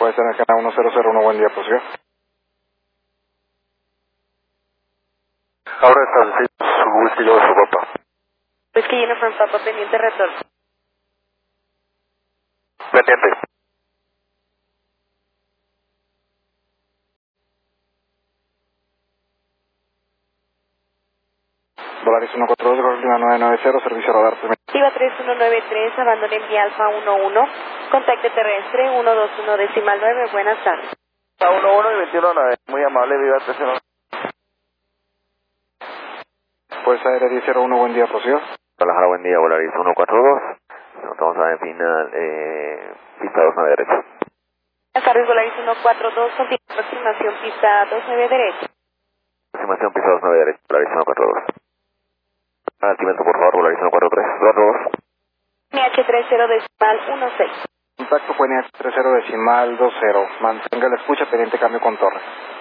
Puede tener que 1001, buen día, pues yo. Ahora está el su whisky yo de su papá. Whisky Uniform Papa pendiente retorno. Pendiente. Volaris 142, Golfina 990, servicio radar primero. Activa 3193, abandone en vía Alfa 11, contacto terrestre 121 decimal 9, buenas tardes. 11 y 21 muy amable, viva 309. Pues aérea 1001, buen día, pues yo. Guadalajara, buen día, Volaris 142. Nos vamos a ver final, pista 29 derecha. Buenas tardes, Volaris 142, continúa aproximación pista 29 derecha. Aproximación pista 29 derecha, Volaris 142. Altimento, por favor, Volaris 143, 42. NH30 decimal 16. Contacto fue NH30 decimal 20. Mantenga la escucha pendiente cambio con torre.